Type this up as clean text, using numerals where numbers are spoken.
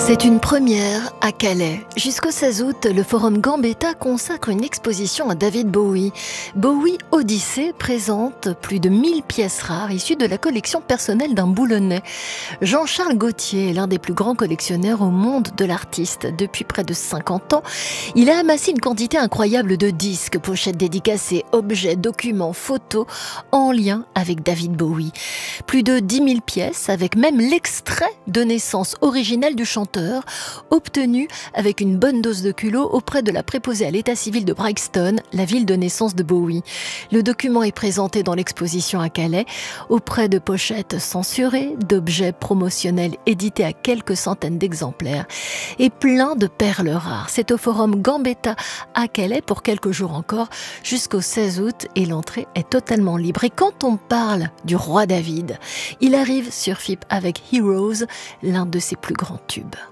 C'est une première à Calais. Jusqu'au 16 août, le Forum Gambetta consacre une exposition à David Bowie. Bowie Odyssée présente plus de 1000 pièces rares issues de la collection personnelle d'un Boulonnais. Jean-Charles Gaultier est l'un des plus grands collectionneurs au monde de l'artiste. Depuis près de 50 ans, il a amassé une quantité incroyable de disques, pochettes dédicacées, objets, documents, photos en lien avec David Bowie. Plus de 10 000 pièces avec même l'extrait de naissance originel du chanteur, obtenu avec une bonne dose de culot auprès de la préposée à l'état civil de Brixton, la ville de naissance de Bowie. Le document est présenté dans l'exposition à Calais, auprès de pochettes censurées, d'objets promotionnels édités à quelques centaines d'exemplaires et plein de perles rares. C'est au Forum Gambetta à Calais pour quelques jours encore, jusqu'au 16 août, et l'entrée est totalement libre. Et quand on parle du roi David, il arrive sur FIP avec Heroes, l'un de ses plus grands tubes.